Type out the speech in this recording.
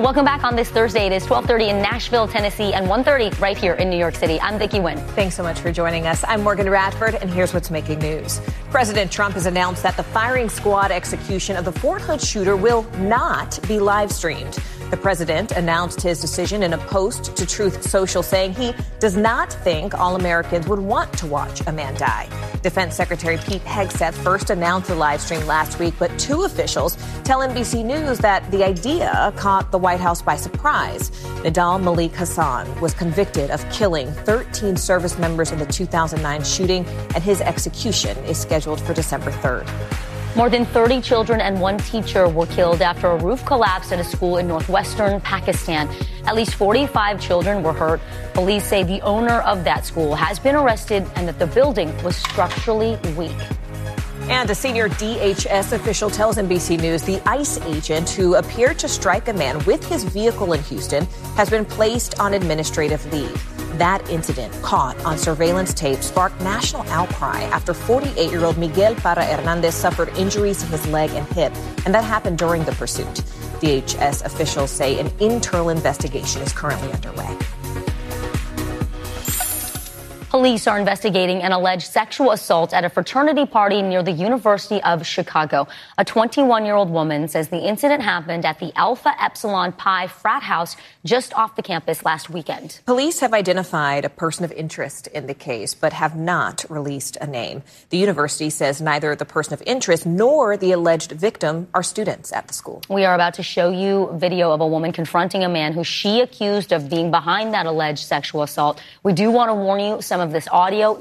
Welcome back on this Thursday. It is 12:30 in Nashville, Tennessee, and 1:30 right here in New York City. I'm Vicki Nguyen. Thanks so much for joining us. I'm Morgan Radford, and here's what's making news. President Trump has announced that the firing squad execution of the Fort Hood shooter will not be live streamed. The president announced his decision in a post to Truth Social, saying he does not think all Americans would want to watch a man die. Defense Secretary Pete Hegseth first announced the live stream last week, but two officials tell NBC News that the idea caught the White House by surprise. Nidal Malik Hassan was convicted of killing 13 service members in the 2009 shooting, and his execution is scheduled for December 3rd. More than 30 children and one teacher were killed after a roof collapsed at a school in northwestern Pakistan. At least 45 children were hurt. Police say the owner of that school has been arrested and that the building was structurally weak. And a senior DHS official tells NBC News the ICE agent who appeared to strike a man with his vehicle in Houston has been placed on administrative leave. That incident, caught on surveillance tape, sparked national outcry after 48-year-old Miguel Parra Hernandez suffered injuries to his leg and hip, and that happened during the pursuit. DHS officials say an internal investigation is currently underway. Police are investigating an alleged sexual assault at a fraternity party near the University of Chicago. A 21-year-old woman says the incident happened at the Alpha Epsilon Pi frat house just off the campus last weekend. Police have identified a person of interest in the case, but have not released a name. The university says neither the person of interest nor the alleged victim are students at the school. We are about to show you video of a woman confronting a man who she accused of being behind that alleged sexual assault. We do want to warn you, some of this audio